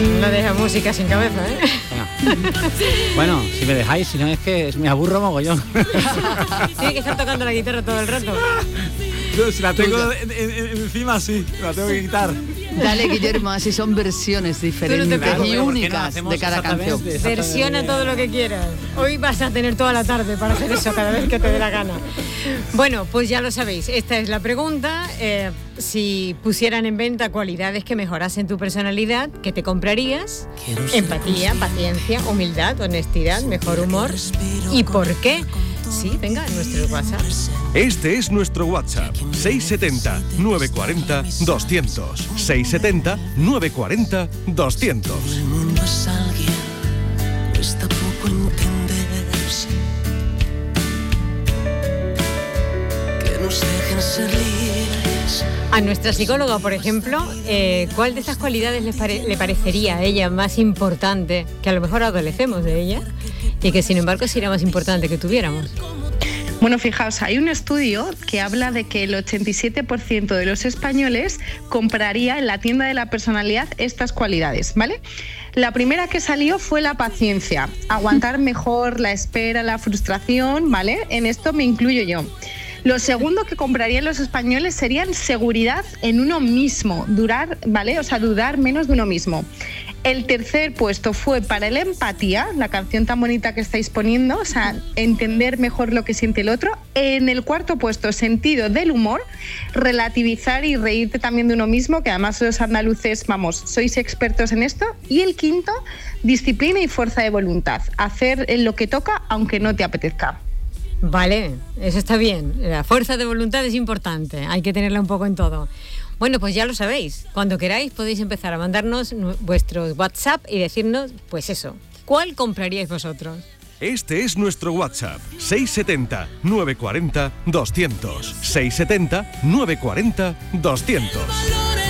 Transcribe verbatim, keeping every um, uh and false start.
No deja música sin cabeza, ¿eh? Bueno. Bueno, si me dejáis, si no es que me aburro mogollón. Tiene que estar tocando la guitarra todo el rato. Yo, si la tengo en, en, en, encima, sí, la tengo que quitar. Dale, Guillermo, así son versiones diferentes claro, y únicas no de cada canción. Versiona todo lo que quieras. Hoy vas a tener toda la tarde para hacer eso cada vez que te dé la gana. Bueno, pues ya lo sabéis, esta es la pregunta. Eh, si pusieran en venta cualidades que mejorasen tu personalidad, ¿qué te comprarías? Empatía, paciencia, humildad, honestidad, mejor humor. ¿Y por qué? Sí, venga, nuestro WhatsApp. Este es nuestro WhatsApp, seis siete cero, nueve cuatro cero, dos cero cero. seis siete cero, nueve cuatro cero, dos cero cero. El mundo es alguien, cuesta poco entenderse. Que nos dejen ser libres. A nuestra psicóloga, por ejemplo, eh, ¿cuál de estas cualidades le, pare- le parecería a ella más importante, que a lo mejor adolecemos de ella, y que sin embargo sería más importante que tuviéramos? Bueno, fijaos, hay un estudio que habla de que el ochenta y siete por ciento de los españoles compraría en la tienda de la personalidad estas cualidades, ¿vale? La primera que salió fue la paciencia, aguantar mejor la espera, la frustración, ¿vale? En esto me incluyo yo. Lo segundo que comprarían los españoles serían seguridad en uno mismo, durar, ¿vale? O sea, dudar menos de uno mismo. El tercer puesto fue para la empatía, la canción tan bonita que estáis poniendo, o sea, entender mejor lo que siente el otro. En el cuarto puesto, sentido del humor, relativizar y reírte también de uno mismo, que además los andaluces, vamos, sois expertos en esto. Y el quinto, disciplina y fuerza de voluntad, hacer lo que toca aunque no te apetezca. Vale, eso está bien. La fuerza de voluntad es importante, hay que tenerla un poco en todo. Bueno, pues ya lo sabéis. Cuando queráis podéis empezar a mandarnos vuestros WhatsApp y decirnos, pues eso, ¿cuál compraríais vosotros? Este es nuestro WhatsApp, seis siete cero, nueve cuatro cero, dos cero cero. seis siete cero, nueve cuatro cero, dos cero cero.